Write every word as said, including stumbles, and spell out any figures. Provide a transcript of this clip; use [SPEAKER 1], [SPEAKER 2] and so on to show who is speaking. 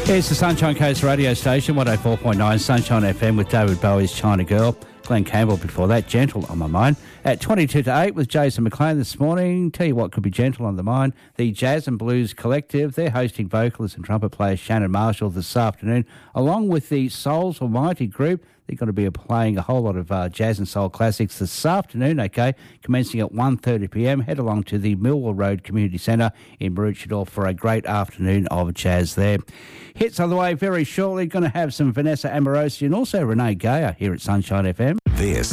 [SPEAKER 1] It's the Sunshine Coast radio station, one oh four point nine Sunshine F M with David Bowie's China Girl. Glenn Campbell before that, Gentle on My Mind. At twenty-two to eight with Jason McLean this morning. Tell you what could be gentle on the mind. The Jazz and Blues Collective, they're hosting vocalist and trumpet player Shannon Marshall this afternoon, along with the Souls Almighty group. They're going to be playing a whole lot of uh, jazz and soul classics this afternoon, okay, commencing at one thirty p m. Head along to the Millwall Road Community Centre in Maroochydore for a great afternoon of jazz there. Hits on the way very shortly. Going to have some Vanessa Amorosi and also Renee Gayer here at Sunshine F M.
[SPEAKER 2] This